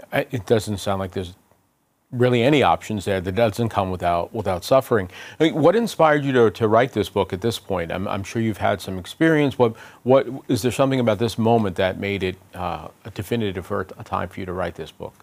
It doesn't sound like there's really any options there that doesn't come without suffering. I mean, what inspired you to write this book at this point? I'm sure you've had some experience. What is there something about this moment that made it a definitive for a time for you to write this book?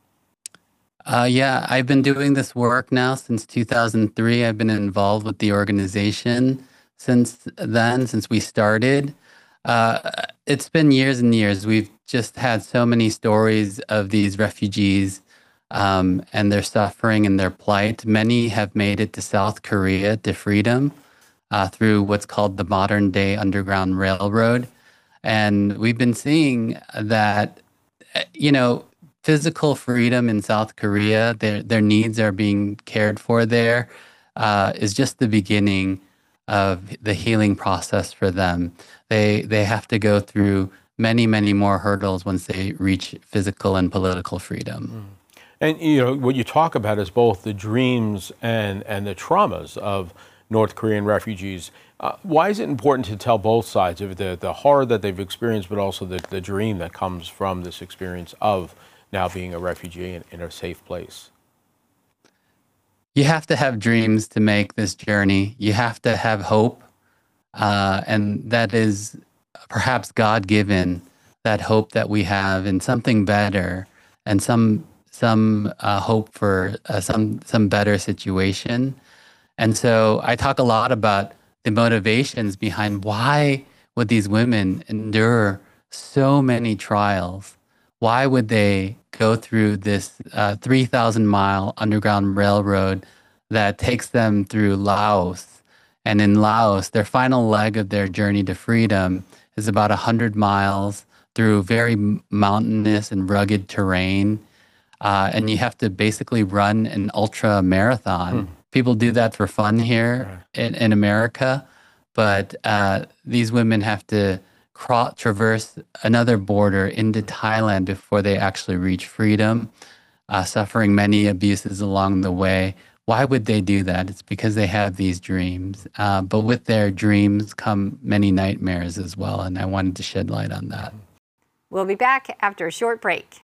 Yeah, I've been doing this work now since 2003. I've been involved with the organization since then, since we started. It's been years and years. We've just had so many stories of these refugees and their suffering and their plight. Many have made it to South Korea to freedom through what's called the modern day Underground Railroad. And we've been seeing that, you know, physical freedom in South Korea, their needs are being cared for there, is just the beginning of the healing process for them. They have to go through many, many more hurdles once they reach physical and political freedom. And what you talk about is both the dreams and the traumas of North Korean refugees. Why is it important to tell both sides of the horror that they've experienced, but also the dream that comes from this experience of now being a refugee in a safe place? You have to have dreams to make this journey. You have to have hope, and that is perhaps God-given, that hope that we have in something better and some hope for some better situation. And so I talk a lot about the motivations behind why would these women endure so many trials? Why would they go through this 3,000-mile underground railroad that takes them through Laos? And in Laos, their final leg of their journey to freedom is about 100 miles through very mountainous and rugged terrain. And you have to basically run an ultra marathon. People do that for fun here in America, but these women have to traverse another border into Thailand before they actually reach freedom, suffering many abuses along the way. Why would they do that? It's because they have these dreams. But with their dreams come many nightmares as well, and I wanted to shed light on that. We'll be back after a short break.